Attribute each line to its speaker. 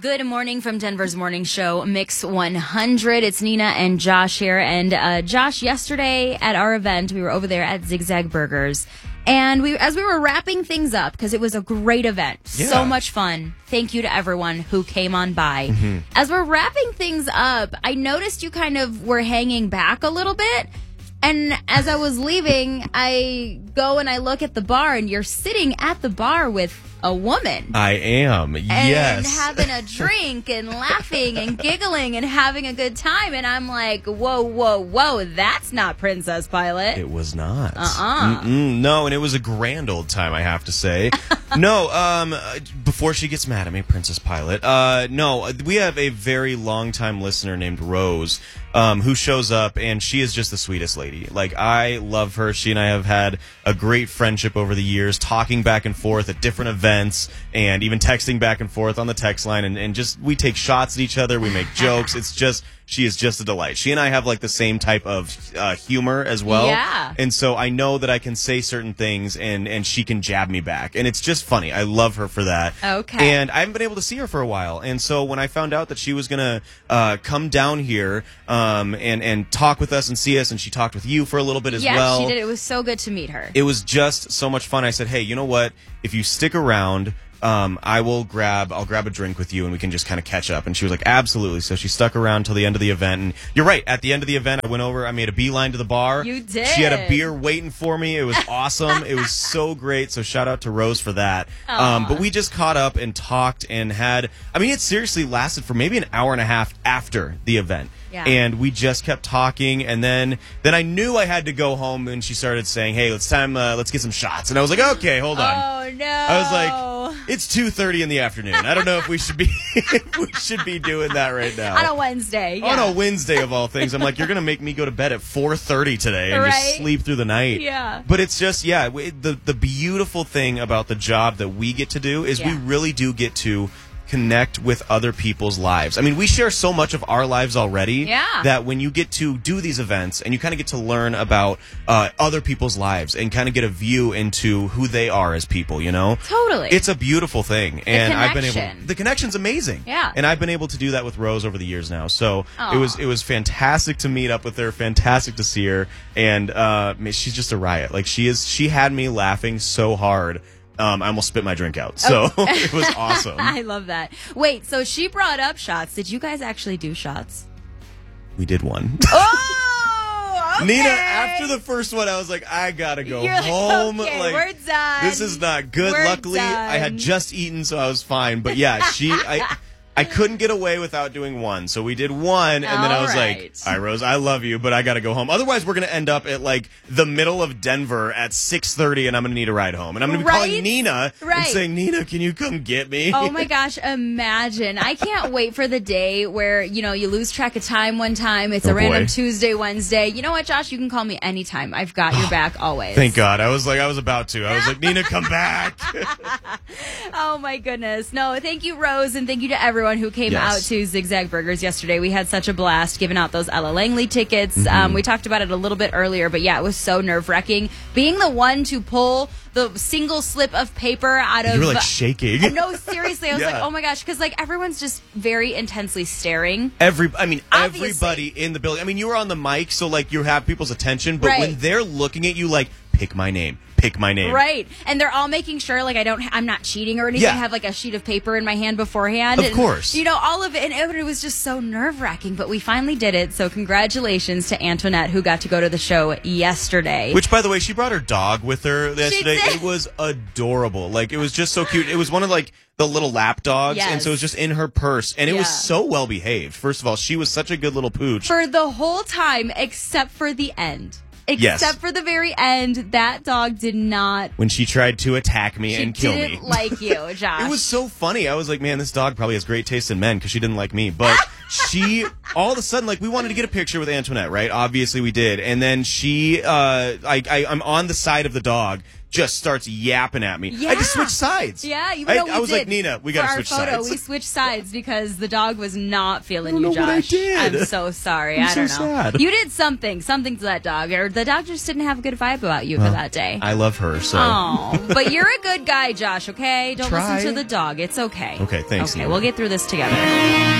Speaker 1: Good morning from Denver's Morning Show, Mix 100. It's Nina and Josh here. And Josh, yesterday at our event, we were over there at Zigzag Burgers. And as we were wrapping things up, because it was a great event, so much fun. Thank you to everyone who came on by. Mm-hmm. As we're wrapping things up, I noticed you kind of were hanging back a little bit. And as I was leaving, I go and I look at the bar, and you're sitting at the bar with a woman.
Speaker 2: I am, yes.
Speaker 1: And having a drink and laughing and giggling and having a good time. And I'm like, whoa, that's not Princess Pilot.
Speaker 2: It was not. No, and it was a grand old time, I have to say. No, before she gets mad at me, Princess Pilot. No, we have a very long-time listener named Rose, who shows up, and she is just the sweetest lady. Like, I love her. She and I have had a great friendship over the years, talking back and forth at different events, and even texting back and forth on the text line, and just, we take shots at each other, we make jokes. It's just, she is just a delight. She and I have like the same type of humor as well.
Speaker 1: Yeah.
Speaker 2: And so I know that I can say certain things, and she can jab me back. And it's just funny. I love her for that.
Speaker 1: Okay.
Speaker 2: And I haven't been able to see her for a while. And so when I found out that she was going to come down here and talk with us and see us, and she talked with you for a little bit as well.
Speaker 1: Yeah, she did. It was so good to meet her.
Speaker 2: It was just so much fun. I said, hey, you know what? If you stick around, I'll grab a drink with you, and we can just kind of catch up. And she was like, absolutely. So she stuck around till the end of the event. And you're right. At the end of the event, I went over, I made a beeline to the bar.
Speaker 1: You did.
Speaker 2: She had a beer waiting for me. It was awesome. It was so great. So shout out to Rose for that. But we just caught up and talked and had, I mean, it seriously lasted for maybe an hour and a half after the event.
Speaker 1: Yeah.
Speaker 2: And we just kept talking, and then I knew I had to go home, and she started saying, hey, let's get some shots. And I was like, okay, hold on.
Speaker 1: Oh, no.
Speaker 2: I was like, it's 2:30 in the afternoon. I don't know if we should be doing that right now.
Speaker 1: On a Wednesday. Yeah.
Speaker 2: On a Wednesday of all things. I'm like, you're going to make me go to bed at 4:30 today and just sleep through the night.
Speaker 1: Yeah.
Speaker 2: But it's just, the beautiful thing about the job that we get to do is we really do get to connect with other people's lives. I mean, we share so much of our lives already that when you get to do these events and you kind of get to learn about other people's lives and kind of get a view into who they are as people, you know?
Speaker 1: Totally.
Speaker 2: It's a beautiful thing. And
Speaker 1: the
Speaker 2: connection's amazing.
Speaker 1: Yeah.
Speaker 2: And I've been able to do that with Rose over the years now. So it was fantastic to meet up with her, fantastic to see her, and she's just a riot. Like, she had me laughing so hard. I almost spit my drink out. So it was awesome.
Speaker 1: I love that. Wait, so she brought up shots. Did you guys actually do shots?
Speaker 2: We did one.
Speaker 1: Oh, okay.
Speaker 2: Nina, after the first one, I was like, I gotta go home.
Speaker 1: Okay,
Speaker 2: like,
Speaker 1: we're done.
Speaker 2: This is not good. Luckily, I had just eaten, so I was fine. But yeah, I couldn't get away without doing one. So we did one, and then I was like, all right, Rose, I love you, but I got to go home. Otherwise, we're going to end up at, like, the middle of Denver at 6:30, and I'm going to need a ride home. And I'm going to be calling Nina and saying, Nina, can you come get me?
Speaker 1: Oh, my gosh, imagine. I can't wait for the day where, you know, you lose track of time one time. It's a random Tuesday, Wednesday. You know what, Josh? You can call me anytime. I've got your back always.
Speaker 2: Thank God. I was about to. I was like, Nina, come back.
Speaker 1: Oh, my goodness. No, thank you, Rose, and thank you to everyone who came out to Zigzag Burgers yesterday. We had such a blast giving out those Ella Langley tickets. We talked about it a little bit earlier, but yeah, it was so nerve-wracking. Being the one to pull the single slip of paper out of...
Speaker 2: You were like shaking.
Speaker 1: No, seriously. I was like, oh my gosh, because like everyone's just very intensely staring.
Speaker 2: Everybody in the building. I mean, you were on the mic, so like you have people's attention, but when they're looking at you like, pick my name. Pick my name.
Speaker 1: Right. And they're all making sure, like, I'm not cheating or anything.
Speaker 2: Yeah.
Speaker 1: I have, like, a sheet of paper in my hand beforehand.
Speaker 2: Of course.
Speaker 1: You know, all of it. And it was just so nerve-wracking. But we finally did it. So congratulations to Antoinette, who got to go to the show yesterday.
Speaker 2: Which, by the way, she brought her dog with her yesterday.
Speaker 1: She did.
Speaker 2: It was adorable. Like, it was just so cute. It was one of, like, the little lap dogs.
Speaker 1: Yes.
Speaker 2: And so it was just in her purse. And it was so well behaved. First of all, she was such a good little pooch.
Speaker 1: For the whole time, except for the end. Except for the very end, that dog did not...
Speaker 2: When she tried to attack me and kill me.
Speaker 1: She didn't like you, Josh.
Speaker 2: It was so funny. I was like, man, this dog probably has great taste in men because she didn't like me. But she, all of a sudden, like, we wanted to get a picture with Antoinette, right? Obviously we did. And then she, I'm on the side of the dog, just starts yapping at me.
Speaker 1: Yeah.
Speaker 2: I just switched sides.
Speaker 1: Yeah,
Speaker 2: I was like, Nina, we got to switch
Speaker 1: For our photo,
Speaker 2: sides.
Speaker 1: we switched sides because the dog was not feeling you,
Speaker 2: know
Speaker 1: Josh.
Speaker 2: what I did.
Speaker 1: I'm so sorry.
Speaker 2: I'm
Speaker 1: I don't
Speaker 2: so
Speaker 1: know.
Speaker 2: sad.
Speaker 1: You did something to that dog, or the dog just didn't have a good vibe about you for that day.
Speaker 2: I love her, so.
Speaker 1: Oh, but you're a good guy, Josh, okay? Don't
Speaker 2: Try.
Speaker 1: listen to the dog. It's okay.
Speaker 2: Okay, thanks,
Speaker 1: Okay,
Speaker 2: Nina.
Speaker 1: we'll get through this together.